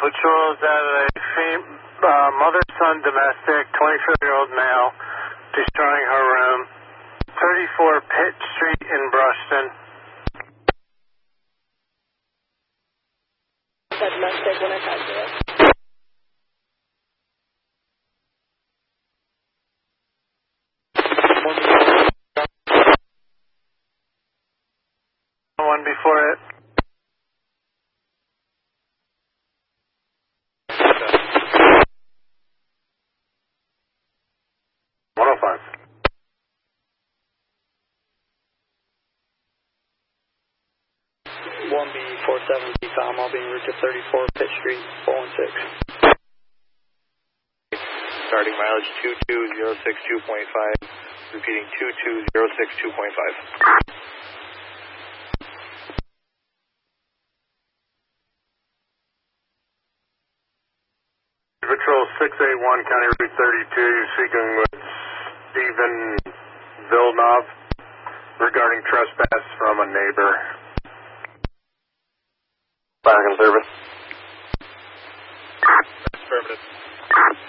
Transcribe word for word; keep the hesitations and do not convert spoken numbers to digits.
Patrol is at a fem- uh, mother-son domestic, twenty-four-year-old male, destroying her room, thirty-four Pitt Street in Brushton. Domestic, one five zero. One before it. one oh five. one B four seventy, Tom, I'll be en route to thirty-four Pitt Street, four one six. Starting mileage two two zero six two point five, repeating two two zero six two point five. Patrol six eight one, County Route thirty-two, speaking with Stephen Villeneuve regarding trespass from a neighbor. Back in service.